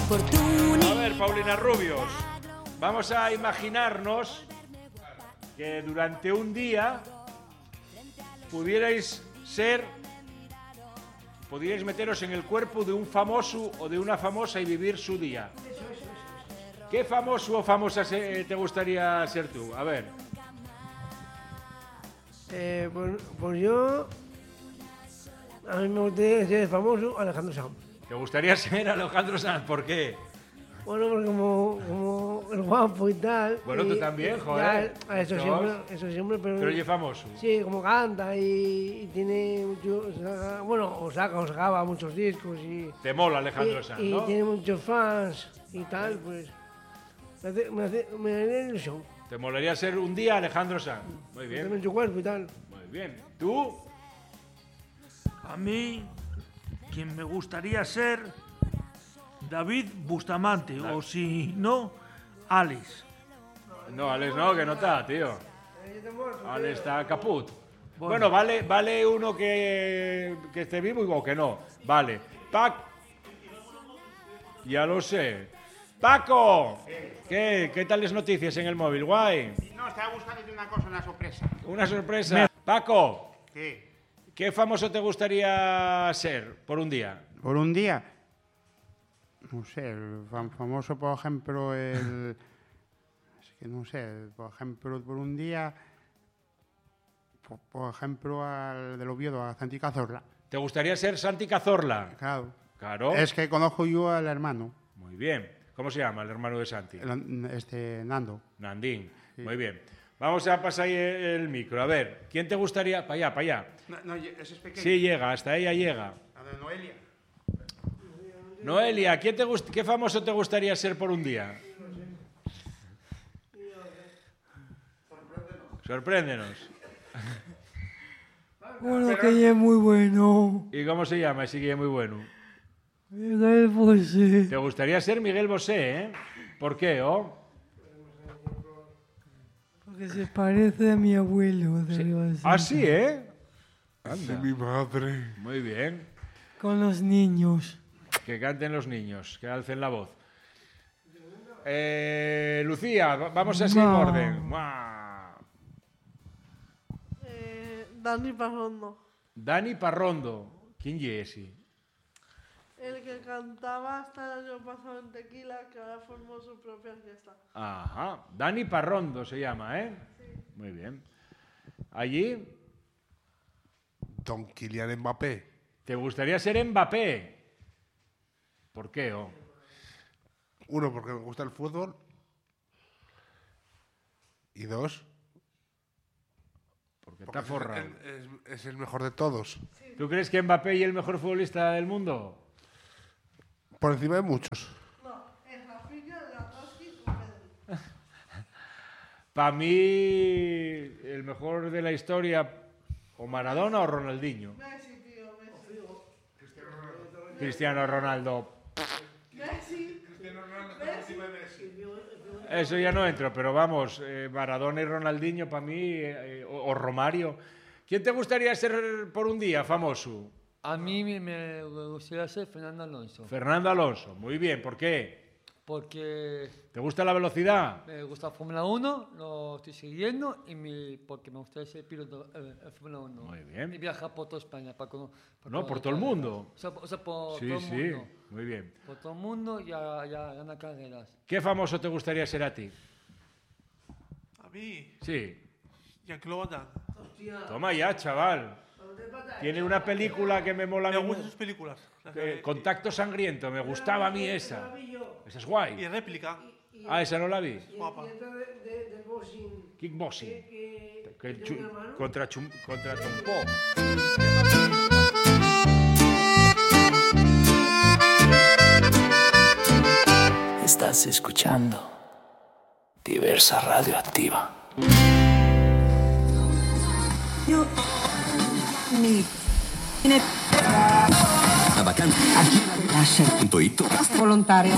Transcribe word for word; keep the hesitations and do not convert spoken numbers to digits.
A ver, Paulina Rubios, vamos a imaginarnos que durante un día pudierais ser, pudierais meteros en el cuerpo de un famoso o de una famosa y vivir su día. ¿Qué famoso o famosa te gustaría ser tú? A ver. Eh, pues, pues yo, a mí me gustaría ser famoso Alejandro Sanz. ¿Te gustaría ser Alejandro Sanz? ¿Por qué? Bueno, porque como, como el guapo y tal. Bueno, y, tú también, y, joder. Ya, eso, siempre, eso siempre, pero... Pero oye, famoso. Sí, como canta y, y tiene mucho... Saca, bueno, o saca o sacaba muchos discos y... Te mola Alejandro y, Sanz, y ¿no? Y tiene muchos fans y tal, pues... Me hace, me hace, me hace ilusión. ¿Te molaría ser un día Alejandro Sanz? Muy bien. Tiene mucho cuerpo y tal. Muy bien. ¿Tú? A mí, quien me gustaría ser... David Bustamante, no. O si no, Alex. No, Alex no, que no está, tío. Alex está caput. Bueno, bueno vale, vale uno que, que esté vivo o que no. Vale. Pac... Ya lo sé. ¡Paco! ¿Qué, ¿Qué tal las noticias en el móvil? ¿Guay? No, estaba buscando una cosa, una sorpresa. ¿Una sorpresa? Me... Paco. ¿Qué? ¿Qué famoso te gustaría ser por un día? ¿Por un día? No sé, el famoso, por ejemplo, el... Es que no sé, por ejemplo, por un día... Por, por ejemplo, al del Oviedo, a Santi Cazorla. ¿Te gustaría ser Santi Cazorla? Claro. Claro. Es que conozco yo al hermano. Muy bien. ¿Cómo se llama el hermano de Santi? El, este, Nando. Nandín. Sí. Muy bien. Vamos a pasar ahí el micro. A ver, ¿quién te gustaría...? Para allá, para allá. No, no, ese es pequeño. Sí, llega, hasta ella llega. A de Noelia. Noelia, ¿qué, te gust- ¿qué famoso te gustaría ser por un día? Sorpréndenos. Bueno, que es muy bueno. ¿Y cómo se llama ese que es muy bueno? Miguel Bosé. ¿Te gustaría ser Miguel Bosé, eh? ¿Por qué, oh? Porque se parece a mi abuelo. Sí. Ah, sí, ¿eh? Anda. Mi madre. Muy bien. Con los niños. Que canten los niños, que alcen la voz. Eh, Lucía, vamos así no. en orden. Eh, Dani Parrondo. Dani Parrondo. ¿Quién es ese? El que cantaba hasta el año pasado en Tequila, que ahora formó su propia orquesta. Ajá. Dani Parrondo se llama, ¿eh? Sí. Muy bien. ¿Allí? Don Kylian Mbappé. ¿Te gustaría ser Mbappé? ¿Por qué? Oh? Uno, porque me gusta el fútbol. Y dos, porque, porque está forrado. Es, es, es el mejor de todos. Sí. ¿Tú crees que Mbappé es el mejor futbolista del mundo? Por encima de muchos. No, es Rafinha, Lewandowski o Pedri. Para mí, el mejor de la historia, o Maradona o Ronaldinho. Messi, tío, Messi. Cristiano Ronaldo. Cristiano Ronaldo. Messi. Cristiano Ronaldo por encima de Messi. Eso ya no entro, pero vamos, eh, Maradona y Ronaldinho para mí, eh, o, o Romario. ¿Quién te gustaría ser por un día famoso? A mí me gustaría ser Fernando Alonso. Fernando Alonso, muy bien. ¿Por qué? Porque... ¿Te gusta la velocidad? Me gusta Fórmula uno, lo estoy siguiendo, y mi, porque me gustaría ser piloto de eh, Fórmula uno. Muy bien. Y viajar por toda España. Para, para no, por todo el mundo. O sea, o sea por sí, todo el sí, mundo. Sí, muy bien. Por todo el mundo y a, y a ganar carreras. ¿Qué famoso te gustaría ser a ti? ¿A mí? Sí. Jean-Claude Van Damme. Toma ya, chaval. Tiene una película que me mola. Me gustan sus películas. Eh, Contacto Sangriento, me gustaba a mí esa. Esa es guay. Y Réplica. Ah, esa no la vi. Guapa. Kickboxing. Que chu contra, chum contra Tompó. Estás escuchando Diversa Radioactiva. Yo mi ne La vacante aquí lascia punto it volontario